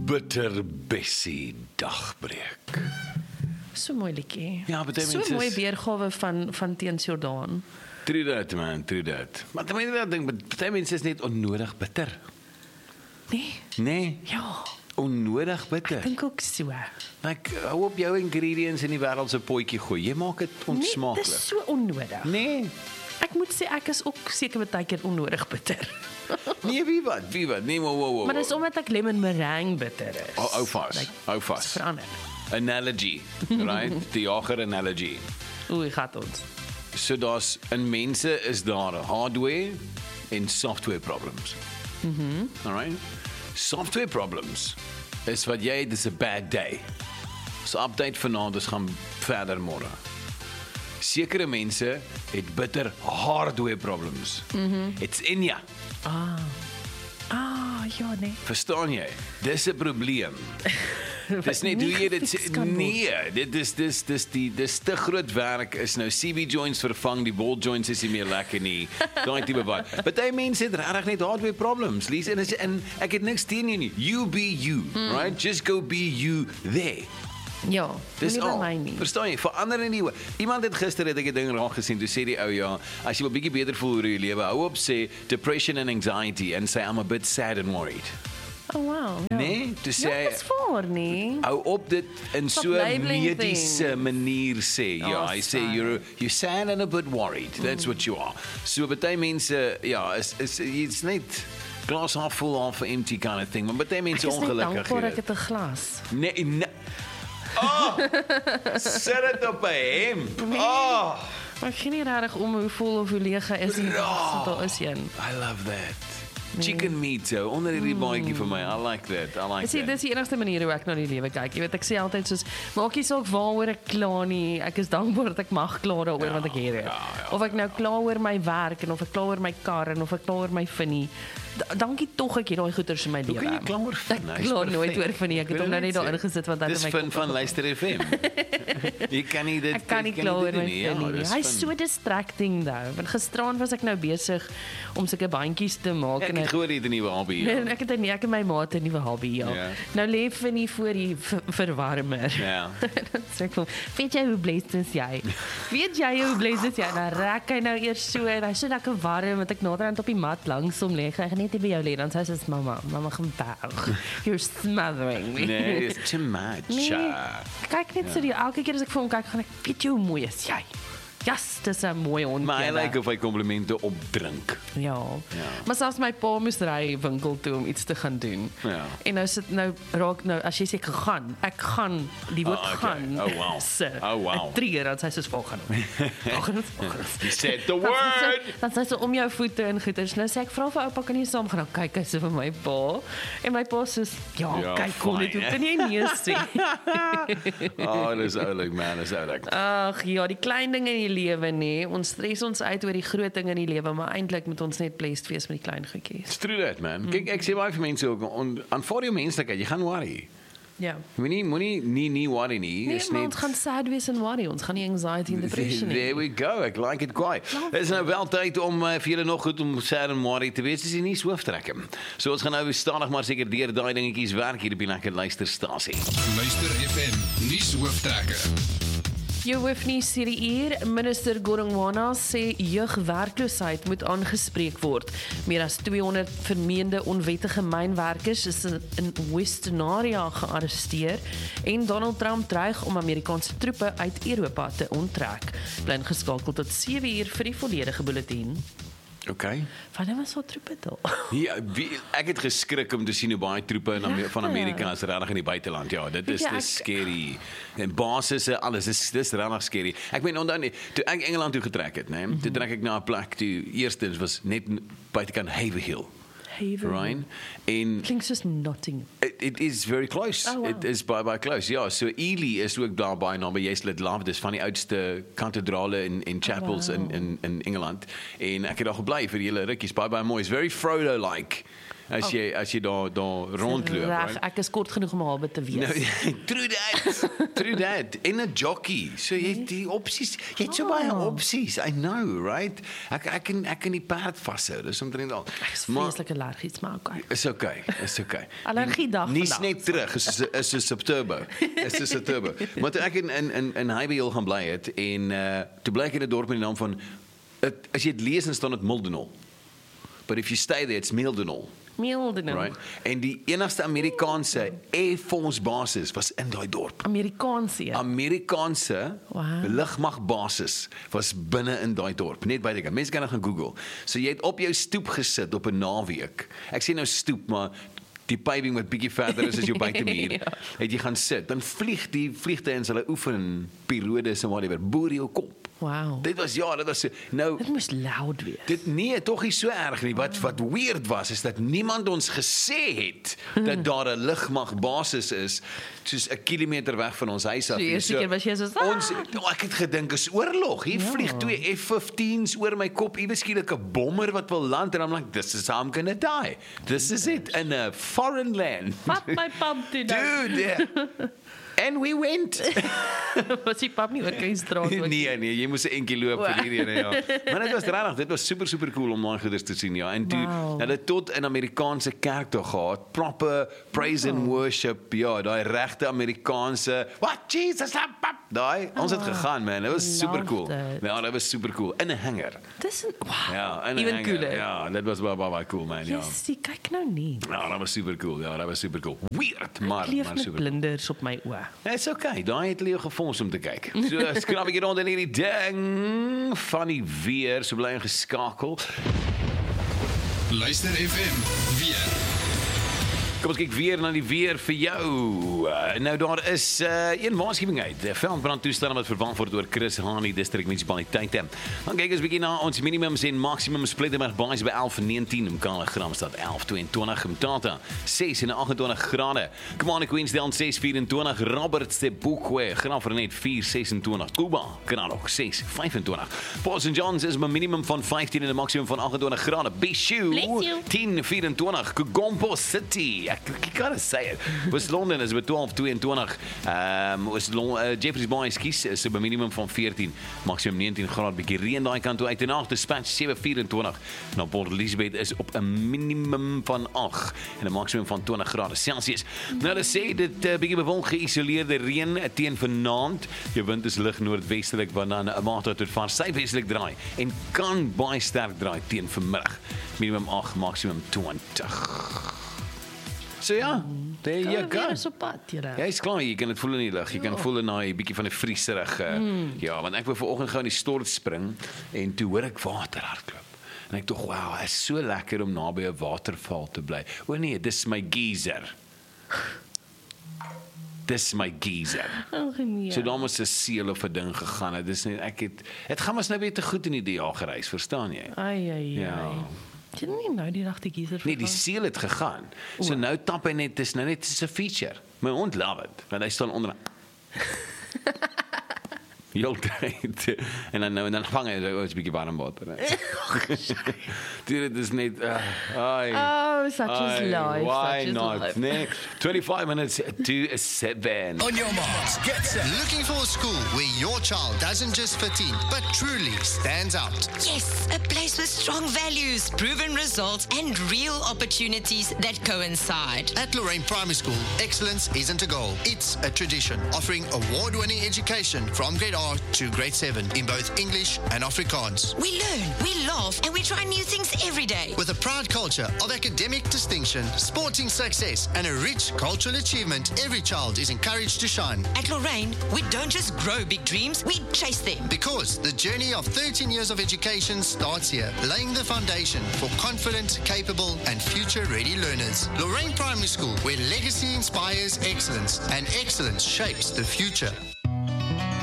Bitterbessie dagbreek. So mooi liedjie. Ja, maar dit so mens mooi is- weergawe van teens Jordaan. True that, man, true that. Maar ek dink, party mense is net onnodig bitter. Nee, Nee, ja, onnodig bitter. dink ook so. Like, hou op jou ingredients in die wêreld se potjie gooi. Jy maak dit Nee, onsmaaklik. dis so onnodig. Nee. Ek moet sê, ek is ook seker baie keer onnodig bitter. Nee, wie wat? Nee, wow. Maar dis omdat ek lemon meringue bitter is. Hou vas. Like, Hou dis vas. verander. Analogy, right? Die jager analogy. Oei, gaat ons. So daar's in mense is daar hardware en software problems. Alright? Software problems is wat jy dis 'n bad day. So update vanaand ons gaan verder môre. Sekere mense het bitter hardware problems. It's in ya. Ja, nee. Verstaan jy? Dis 'n probleem. Dis net hoe jy dit gefiks sê. kan word. Nee, dis te groot werk is nou CB joints vervang, die ball joints is nie meer lekker nie. Daai tipe wat. Party mense het regtig net hardware problems. Lees en ek het niks teen jou nie. You be you, right? Just go be you there. Ja, Dis nie by al. my nie. Verstaan jy? Verander in die oë. Iemand het gister 'n ding raak gesien. Toe sê die ou ja, as jy wil bietjie beter voel oor jou lewe, hou op sê depression and anxiety and say I'm a bit sad and worried. Oh wow. Ja. Nee, toe sê Ja, dis voor nie. hou op dit in Stop so 'n labeling mediese things. manier sê. Ja, Oh, hy sê fine. you're sad and a bit worried. That's what you are. So baie mense ja, is it's net glass half full half empty kind of thing. Maar baie mense Ek is net ongelukkig. dankbaar jy ek het 'n glas. weet. Nee. Oh! Sit dit op 'n hemp. Oh! Maar ek gee nie regtig om hoe vol of hoe leeg hy is nie. Ja. Daar is een. I love that. Chicken meat so onder hierdie baadjie vir my. I like that. I like Ek sê that. dis die enigste manier hoe ek na die lewe kyk. Jy weet, ek sê altyd soos maak nie saak waaroor ek kla nie. Ek is dankbaar dat ek mag kla daaroor wat ek hier het. Of ek nou kla oor my werk en of ek kla oor my kar en of ek kla oor my finnie. Dankie tog ek het daai goeters in my lewe. Hoe kan jy kla oor Ek Finn? Hy's kla nooit perfek. oor finnie. Ek het hom nou net daarin gesit want hy het Dis my Finn kop van opgehou. Luister FM. Jy kan nie dit Ek kan nie jy kla oor dit my nie. Ja, finnie nie. dis Hy's Finn. so distracting though. Want gisteraan was ek nou besig om sulke bandjies te maak Ek en het gehoor jy het 'n nuwe hobby. Nee, Ja. ek het nie ek en my maat 'n nuwe hobby ja. Ja. Nou lê Finnie voor die verwarmer. Ja. Dan sê ek vir hom, weet jy hoe blessed is jy? Weet jy hoe blessed is jy? Dan rek hy nou eers so en hy's so lekker warm want ek naderhand op die mat langs hom lê. Ek gaan net nie by jou lê dan sê hy soos mamma gaan buig. You're smothering me. Nee, it's too much. Nee, kyk net so die elke keer as ek vir hom kyk gaan ek weet jy hoe mooi is jy? Yes, dis 'n mooi hond. Maar hy julle. lyk of hy komplimente opdrink. Ja. Maar selfs my pa moes ry winkel toe om iets te gaan doen. Ja. En nou sit nou raak nou as jy sê ek gaan die woord Oh, okay. gaan. Oh, wow. Se, Oh, wow. Ek trigger dan sy soos volgende. Volgende. He said the word. Dan sê sy om jou voete en goeters. Nou sê ek vra vir oupa kan jy saam gaan nou kyk hy sê vir my pa. En my pa sê ja, Ja, kyk kom net fine. hoe kan jy nie sê. Oh, dis oulik man, dis oulik. Ag ja, die klein dinge in die lewe nê. Ons stres ons uit oor die groot dinge in die lewe, maar eintlik moet ons net blessed wees met die klein goedjies. It's true that man. Kyk, ek sê baie vir mense ook aanvaar jou menslikheid. Jy gaan worry. Ja. Moenie nie worry nie. Nee, Is maar net ons gaan sad wees en worry. Ons gaan nie anxiety en depression nie. There we go. Ek like it quite. Dit is nou wel tyd om vir julle nog goed om sad en worry te wees. Dis nie nuus hooftrekke. So ons gaan nou stadig maar seker deur daai dingetjies werk hier op die lekker luisterstasie. Luister FM nuus hooftrekke. Jou hoef nie hierdie uur. Minister Godongwana sê jeugwerkloosheid moet aangespreek word. Meer as 200 vermeende onwettige mynwerkers is in Western Area gearresteer en Donald Trump dreig om Amerikaanse troepe uit Europa te onttrek. Bly ingeskakel tot 7 uur vir die volledige bulletin. Okay. Wanneer was al troepe daar? Ja, ek het geskrik om te sien hoe baie troepe van Amerika is regtig in die buiteland. Ja, dit is Weet jy, dis scary. En basisse alles dis regtig scary. Ek meen onthou nie, toe ek Engeland toe getrek het, né? Toe trek ek na 'n plek toe eerstens was net buitekant Haverhill. Right? En Klinkt soos Nottingham. it is very close. Oh, wow. It is by close. Ja, so Ely is ook daarby naby jy's Lidlove. Dis van die oudste kathedrale en chapels in Engeland. En ek het daar gebly vir julle rukkies. Baie mooi. It's very Frodo like. as jy daar rondloop. Reg, Right? ek is kort genoeg om 'n hobbit te wees. Nou, true that. En 'n jockey. So jy het die opsies. Jy het so baie opsies. I know, right? Ek kan die perd vashou. Dis omtrent al. Ek is vreeslik allergies, maar okay. Is okay. Allergiedag Nie vandag. net terug, is 'n September. Is 'n turbo. Maar toe ek in Highvale gaan bly het en toe bly ek in 'n dorp met die naam van as jy dit lees dan staan dit Mildenhall. But if you stay there it's Mildenhall. Mildenhall. Right? En die enigste Amerikaanse Air Force basis was in daai dorp. Amerikaanse. Amerikaanse Wow. lugmagbasis was binne in daai dorp, net by die mense kan nou gaan Google. So jy het op jou stoep gesit op 'n naweek. Ek sê nou stoep, maar die paving wat bietjie verder is as jou buitemuur. Ja. Het jy gaan sit, dan vlieg die vliegtuie hulle oefen pilodes en whatever, boer jou kop. Wow. Dit was nou Dit moes loud wees. dit nee, tog nie so erg nie. Wat weird was is dat niemand ons gesê het dat daar 'n lugmagbasis is soos 'n kilometer weg van ons huis af. So eerste keer was jy so, ek het gedink is oorlog. Hier vlieg 2 F-15s oor my kop. Iewes skielik 'n bommer wat wil land en I'm like this is how I'm gonna die. This is it in a foreign land. Vat my pap toe dan. Dude, yeah. And we went. Was die pap nie oor Keisstraat ook? Nee, jy moes 'n entjie loop vir hierdie ene, ja. Maar dit was regtig, dit was super cool om daai goeders te sien, ja. En toe hulle tot in Amerikaanse kerk toe gehad, proper praise and worship, ja, daai regte Amerikaanse, what Jesus, daai, ons het gegaan, man. Dit was super cool. Ja, dit was super cool. In 'n hangar. Dis wow. Ja, in 'n Even hangar. cooler. Ja, dit was baie cool, man, ja. Yes, kyk nou nie. Ja, dat was super cool. Ja, dat was super cool. Weird, maar Ek leef met super. blinders op my oë. It's okay. Daai het Leo gefons om te kyk. So skrap ek rond in hierdie ding van die weer, so bly ingeskakel. Luister FM weer. Kom ons kyk weer na die weer vir jou. Nou daar is een waarskuwing uit. Veldbrandtoestande wat verwag word deur Chris Hani District Munisipaliteite. Dan kyk ons bietjie na ons minimums en maksimums. Plettenberg Baai by 11:19, Mkala Gramstad 11:22, Mtata 6 en 28 grade. Komane Queensland 6:24, Roberts de Boekwe, Graafrenet 4:26, Kuba Kranok 6:25. Port St John's is 'n minimum van 15 en 'n maksimum van 28 grade. Bishu 10:24, Kugompo City. I gotta say it. Was Londen is by 12:22. Jeffreys Bay is 'n minimum van 14, maksimum 19 grade. Bietjie reën daai kant toe uit en af. Dispatch 7:24. Nou Port Elizabeth is op 'n minimum van 8 en 'n maksimum van 20 grade Celsius. Nou hulle sê dit bietjie bewolk geïsoleerde reën teen vanaand. Die wind is lig noordwestelik wat dan 'n mate tot vaar suidwestelik draai en kan baie sterk draai teen vanmiddag. Minimum 8, maksimum 20. So ja, there you go. Weer is op pad, julle. Ja, is klaar, jy kan dit voel in die lug. Jy kan voel in daai bietjie van 'n vrieserige. Ja, want ek wou vanoggend gou in die stort spring en toe hoor ek water hardloop. En ek dink, wow, is so lekker om naby 'n waterval te bly. O nee, dis my geyser. Dis my geyser. Ag nee. So daar moes 'n seël of 'n ding gegaan het. Dis net dit gaan mos nou weer te goed in die DA gereis, verstaan jy? Ai. Ja. Jy nie nou die dag die geyser. Nee, die seël het gegaan. So nou tap hy net, dis nou net 'n feature. My hond love it, want hy staan onder. Heeltyd. En dan vang hy so 'n bietjie warm water. Dit is net such is life. Why such is not? life. Nee, 25 minutes to 7. On your marks, get set. Looking for a school where your child doesn't just fit in, but truly stands out? Yes, a place with strong values, proven results, and real opportunities that coincide. At Lorraine Primary School, excellence isn't a goal, it's a tradition, offering award-winning education from grade R to grade 7 in both English and Afrikaans. We learn, we laugh, and we try new things every day. With a proud culture of academic distinction, sporting success, and a rich cultural achievement, every child is encouraged to shine. At Lorraine, we don't just grow big dreams, we chase them. Because the journey of 13 years of education starts here, laying the foundation for confident, capable, and future-ready learners. Lorraine Primary School, where legacy inspires excellence and excellence shapes the future.